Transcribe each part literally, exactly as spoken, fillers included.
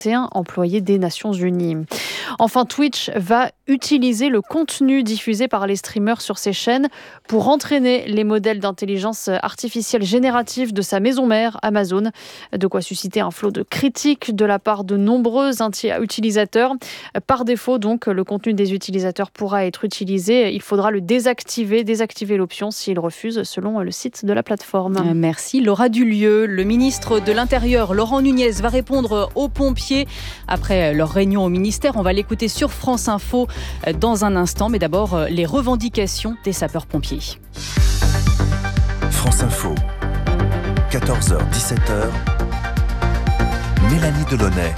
et un employés des Nations Unies. Enfin, Twitch va utiliser le contenu diffusé par les streamers sur ses chaînes pour entraîner les modèles d'intelligence artificielle générative de sa maison mère, Amazon. De quoi susciter un flot de critiques de la part de nombreux utilisateurs. Par défaut, donc, le contenu des utilisateurs pourra être utilisé. Il faudra le désactiver, désactiver l'option s'ils refusent, selon le site de la plateforme. Merci Laura Dulieu. Le ministre de l'Intérieur, Laurent Nunez, va répondre aux pompiers après leur réunion au ministère. On va l'écouter sur France Info dans un instant, mais d'abord les revendications des sapeurs-pompiers. France Info, quatorze heures dix-sept heures, Mélanie Delaunay.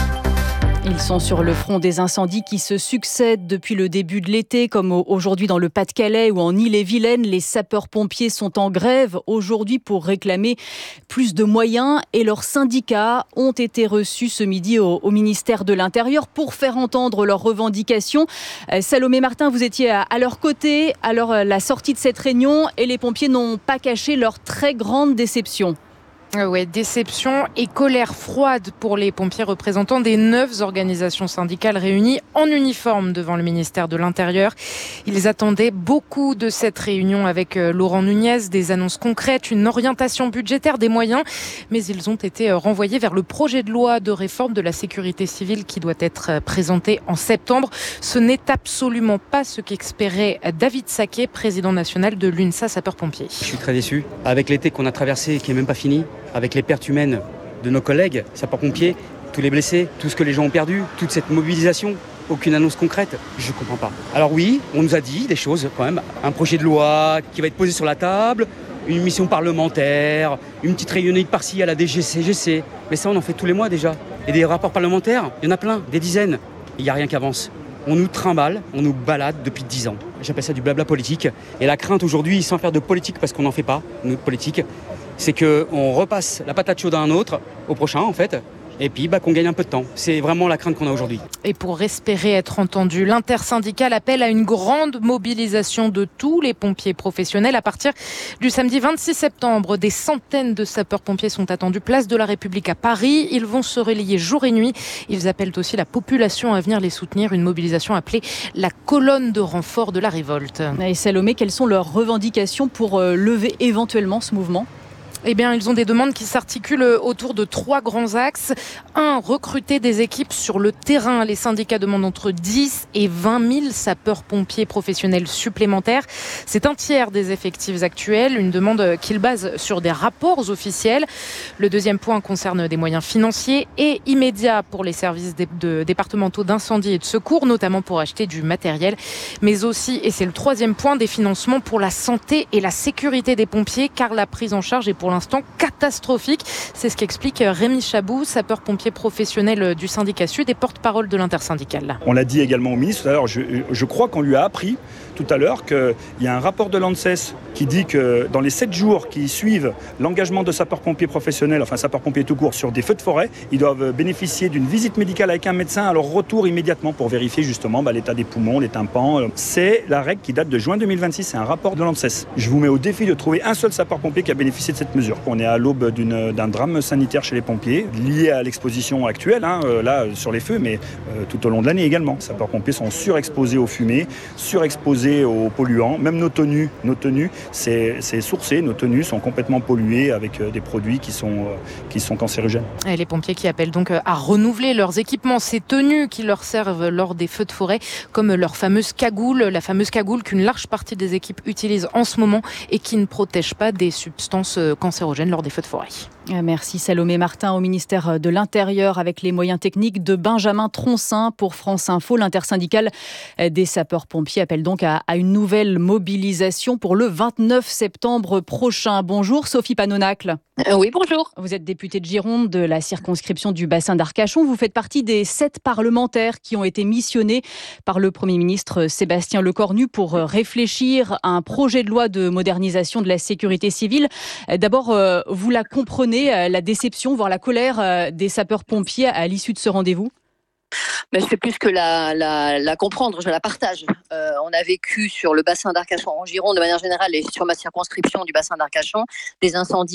Ils sont sur le front des incendies qui se succèdent depuis le début de l'été, comme aujourd'hui dans le Pas-de-Calais ou en Ille-et-Vilaine. Les sapeurs-pompiers sont en grève aujourd'hui pour réclamer plus de moyens et leurs syndicats ont été reçus ce midi au, au ministère de l'Intérieur pour faire entendre leurs revendications. Euh, Salomé Martin, vous étiez à, à leur côté à leur, la sortie de cette réunion et les pompiers n'ont pas caché leur très grande déception. Ouais, déception et colère froide pour les pompiers représentants des neuf organisations syndicales réunies en uniforme devant le ministère de l'Intérieur. Ils attendaient beaucoup de cette réunion avec Laurent Nunez, des annonces concrètes, une orientation budgétaire, des moyens, mais ils ont été renvoyés vers le projet de loi de réforme de la sécurité civile qui doit être présenté en septembre. Ce n'est absolument pas ce qu'espérait David Saquet, président national de l'UNSA Sapeurs-Pompiers. Je suis très déçu. Avec l'été qu'on a traversé et qui n'est même pas fini, avec les pertes humaines de nos collègues sapeurs-pompiers, tous les blessés, tout ce que les gens ont perdu, toute cette mobilisation, aucune annonce concrète, je ne comprends pas. Alors oui, on nous a dit des choses quand même, un projet de loi qui va être posé sur la table, une mission parlementaire, une petite réunion par-ci à la D G C G C, mais ça on en fait tous les mois déjà. Et des rapports parlementaires, il y en a plein, des dizaines, il n'y a rien qui avance. On nous trimballe, on nous balade depuis dix ans. J'appelle ça du blabla politique. Et la crainte aujourd'hui, sans faire de politique, parce qu'on n'en fait pas, nous, politique, c'est qu'on repasse la patate chaude à un autre, au prochain en fait, et puis bah, qu'on gagne un peu de temps. C'est vraiment la crainte qu'on a aujourd'hui. Et pour espérer être entendu, l'intersyndicale appelle à une grande mobilisation de tous les pompiers professionnels. À partir du samedi vingt-six septembre, des centaines de sapeurs-pompiers sont attendus place de la République à Paris. Ils vont se relayer jour et nuit. Ils appellent aussi la population à venir les soutenir. Une mobilisation appelée la colonne de renfort de la révolte. Et Salomé, quelles sont leurs revendications pour lever éventuellement ce mouvement ? Eh bien, ils ont des demandes qui s'articulent autour de trois grands axes. Un, recruter des équipes sur le terrain. Les syndicats demandent entre dix et vingt mille sapeurs-pompiers professionnels supplémentaires. C'est un tiers des effectifs actuels, une demande qu'ils basent sur des rapports officiels. Le deuxième point concerne des moyens financiers et immédiats pour les services de, de, départementaux d'incendie et de secours, notamment pour acheter du matériel, mais aussi, et c'est le troisième point, des financements pour la santé et la sécurité des pompiers, car la prise en charge est pour l'instant catastrophique. C'est ce qu'explique Rémi Chabou, sapeur-pompier professionnel du syndicat Sud et porte-parole de l'intersyndicale. On l'a dit également au ministre tout à l'heure, je, je crois qu'on lui a appris tout à l'heure qu'il y a un rapport de l'ANSES qui dit que dans les sept jours qui suivent l'engagement de sapeurs-pompiers professionnels, enfin sapeurs-pompiers tout court, sur des feux de forêt, ils doivent bénéficier d'une visite médicale avec un médecin à leur retour immédiatement pour vérifier justement bah, l'état des poumons, les tympans. C'est la règle qui date de juin deux mille vingt-six, c'est un rapport de l'ANSES. Je vous mets au défi de trouver un seul sapeur-pompier qui a bénéficié de cette mesure. On est à l'aube d'une, d'un drame sanitaire chez les pompiers, lié à l'exposition actuelle, hein, euh, là sur les feux, mais euh, tout au long de l'année également. Les sapeurs-pompiers sont surexposés aux fumées, surexposés aux polluants, même nos tenues, nos tenues, c'est, c'est sourcé, nos tenues sont complètement polluées avec des produits qui sont, qui sont cancérigènes. Et les pompiers qui appellent donc à renouveler leurs équipements, ces tenues qui leur servent lors des feux de forêt, comme leur fameuse cagoule, la fameuse cagoule qu'une large partie des équipes utilisent en ce moment et qui ne protège pas des substances cancérogènes lors des feux de forêt. Merci Salomé Martin au ministère de l'Intérieur avec les moyens techniques de Benjamin Troncin pour France Info. L'intersyndicale des sapeurs-pompiers appelle donc à, à une nouvelle mobilisation pour le vingt-neuf septembre prochain. Bonjour Sophie Panonacle. Euh, oui, bonjour. Vous êtes députée de Gironde de la circonscription du bassin d'Arcachon. Vous faites partie des sept parlementaires qui ont été missionnés par le Premier ministre Sébastien Lecornu pour réfléchir à un projet de loi de modernisation de la sécurité civile. D'abord, vous la comprenez, la déception, voire la colère des sapeurs-pompiers à l'issue de ce rendez-vous ? Mais je fais plus que la, la, la comprendre, je la partage. Euh, on a vécu sur le bassin d'Arcachon, en Gironde de manière générale, et sur ma circonscription du bassin d'Arcachon, des incendies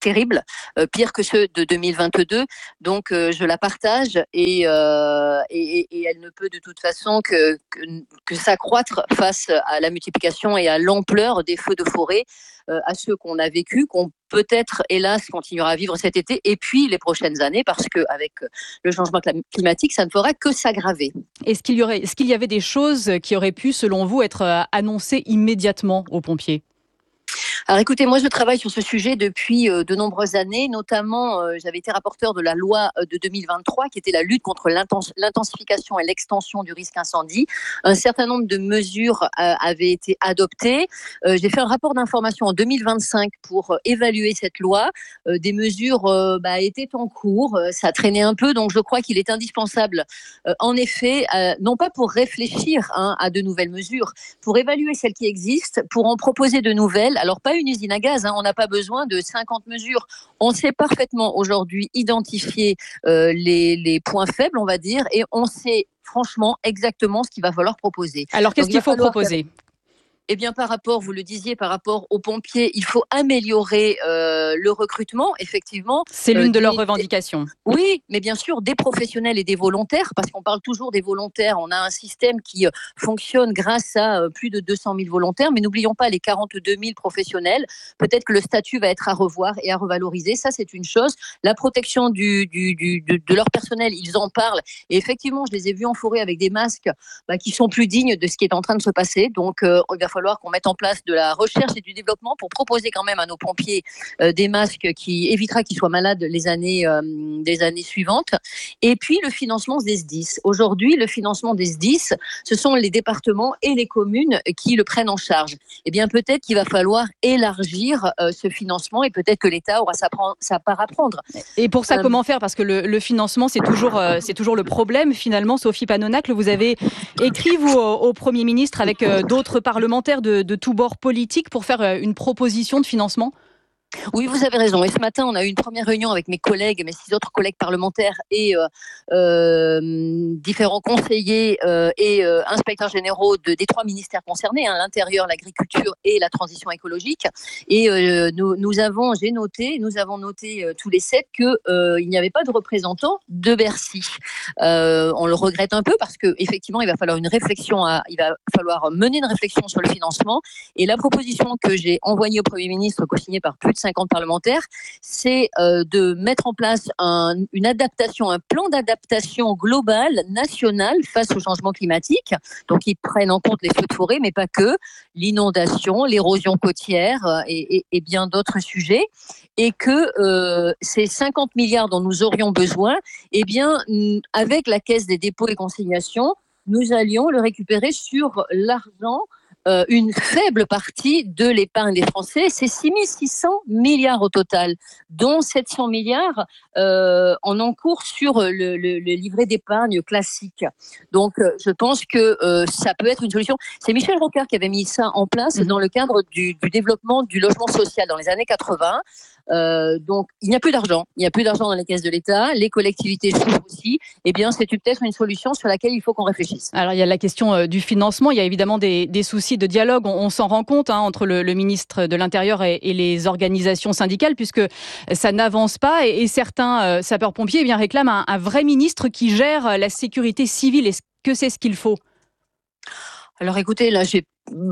terribles, euh, pire que ceux de deux mille vingt-deux. Donc euh, je la partage et, euh, et, et elle ne peut de toute façon que, que, que s'accroître face à la multiplication et à l'ampleur des feux de forêt, euh, à ceux qu'on a vécu, qu'on peut-être, hélas, continuera à vivre cet été et puis les prochaines années, parce qu'avec le changement climatique, ça ne fera que s'aggraver. Est-ce qu'il y aurait, est-ce qu'il y avait des choses qui auraient pu, selon vous, être annoncées immédiatement aux pompiers ? Alors écoutez, moi je travaille sur ce sujet depuis euh, de nombreuses années, notamment euh, j'avais été rapporteur de la loi euh, de deux mille vingt-trois qui était la lutte contre l'intens- l'intensification et l'extension du risque incendie. Un certain nombre de mesures euh, avaient été adoptées. Euh, j'ai fait un rapport d'information en deux mille vingt-cinq pour euh, évaluer cette loi. Euh, des mesures euh, bah, étaient en cours, euh, ça traînait un peu, donc je crois qu'il est indispensable, euh, en effet, euh, non pas pour réfléchir hein, à de nouvelles mesures, pour évaluer celles qui existent, pour en proposer de nouvelles. Alors pas une usine à gaz, hein, on n'a pas besoin de cinquante mesures. On sait parfaitement aujourd'hui identifier euh, les, les points faibles, on va dire, et on sait franchement exactement ce qu'il va falloir proposer. Alors qu'est-ce Donc, qu'il faut proposer ? Eh bien, par rapport, vous le disiez, par rapport aux pompiers, il faut améliorer euh, le recrutement, effectivement. C'est l'une euh, de des, leurs revendications. Oui, mais bien sûr, des professionnels et des volontaires, parce qu'on parle toujours des volontaires. On a un système qui euh, fonctionne grâce à euh, plus de deux cent mille volontaires, mais n'oublions pas les quarante-deux mille professionnels. Peut-être que le statut va être à revoir et à revaloriser. Ça, c'est une chose. La protection du, du, du, de, de leur personnel, ils en parlent. Et effectivement, je les ai vus en forêt avec des masques bah, qui sont plus dignes de ce qui est en train de se passer. Donc, euh, il va falloir qu'on mette en place de la recherche et du développement pour proposer quand même à nos pompiers euh, des masques qui évitera qu'ils soient malades les années, euh, des années suivantes. Et puis le financement des S D I S. Aujourd'hui, le financement des S D I S, ce sont les départements et les communes qui le prennent en charge. Eh bien, peut-être qu'il va falloir élargir euh, ce financement et peut-être que l'État aura sa, sa part à prendre. Et pour ça, euh, comment faire ? Parce que le, le financement, c'est toujours, euh, c'est toujours le problème. Finalement, Sophie Panonacle, vous avez écrit, vous, au, au Premier ministre, avec euh, d'autres parlementaires de, de tous bords politiques, pour faire euh, une proposition de financement ? Oui, vous avez raison. Et ce matin, on a eu une première réunion avec mes collègues, mes six autres collègues parlementaires et euh, euh, différents conseillers euh, et euh, inspecteurs généraux de, des trois ministères concernés, hein, l'intérieur, l'agriculture et la transition écologique. Et euh, nous, nous avons, j'ai noté, nous avons noté euh, tous les sept que euh, il n'y avait pas de représentant de Bercy. Euh, on le regrette un peu parce que effectivement, il va falloir une réflexion, à, il va falloir mener une réflexion sur le financement. Et la proposition que j'ai envoyée au Premier ministre, co-signée par plus de cinquante parlementaires, c'est euh, de mettre en place un, une adaptation, un plan d'adaptation global, national, face au changement climatique. Donc, ils prennent en compte les feux de forêt, mais pas que, l'inondation, l'érosion côtière euh, et, et, et bien d'autres sujets. Et que euh, ces cinquante milliards dont nous aurions besoin, eh bien, avec la Caisse des dépôts et consignations, nous allions le récupérer sur l'argent. Euh, une faible partie de l'épargne des Français, c'est six mille six cents milliards au total, dont sept cents milliards euh, en encours sur le, le, le livret d'épargne classique. Donc, euh, je pense que euh, ça peut être une solution. C'est Michel Rocard qui avait mis ça en place mmh. dans le cadre du, du développement du logement social dans les années quatre-vingts. Euh, donc, il n'y a plus d'argent. Il n'y a plus d'argent dans les caisses de l'État. Les collectivités souffrent aussi. Eh bien, c'est peut-être une solution sur laquelle il faut qu'on réfléchisse. Alors, il y a la question euh, du financement. Il y a évidemment des, des soucis de dialogue. On, on s'en rend compte hein, entre le, le ministre de l'Intérieur et, et les organisations syndicales, puisque ça n'avance pas. Et, et certains euh, sapeurs-pompiers eh bien, réclament un, un vrai ministre qui gère la sécurité civile. Est-ce que c'est ce qu'il faut ? Alors, écoutez, là, j'ai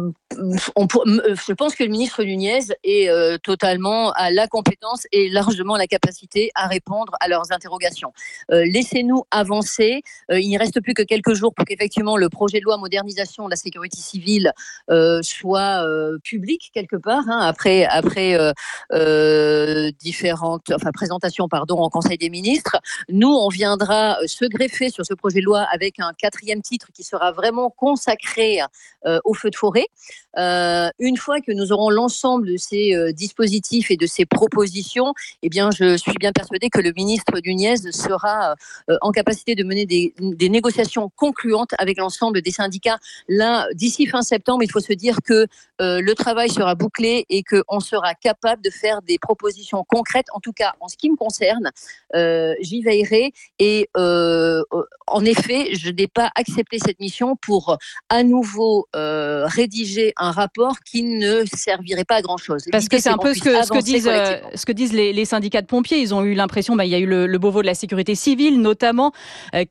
On, je pense que le ministre Nunez est euh, totalement à la compétence et largement la capacité à répondre à leurs interrogations. Euh, laissez-nous avancer. Euh, il ne reste plus que quelques jours pour qu'effectivement le projet de loi modernisation de la sécurité civile euh, soit euh, public quelque part, hein, après, après euh, euh, différentes enfin, présentations pardon, en Conseil des ministres. Nous, on viendra se greffer sur ce projet de loi avec un quatrième titre qui sera vraiment consacré euh, au feu de forêt. Euh, une fois que nous aurons l'ensemble de ces euh, dispositifs et de ces propositions, eh bien, je suis bien persuadée que le ministre Nunez sera euh, en capacité de mener des, des négociations concluantes avec l'ensemble des syndicats. Là, d'ici fin septembre, il faut se dire que euh, le travail sera bouclé et qu'on sera capable de faire des propositions concrètes. En tout cas, en ce qui me concerne, euh, j'y veillerai. Et euh, en effet, je n'ai pas accepté cette mission pour à nouveau euh, rédiger un un rapport qui ne servirait pas à grand-chose. Parce L'idée, que c'est un qu'on peu ce que, ce que puisse disent, avancer euh, ce que disent les, les syndicats de pompiers. Ils ont eu l'impression, bah, il y a eu le, le Beauvau de la sécurité civile notamment, euh,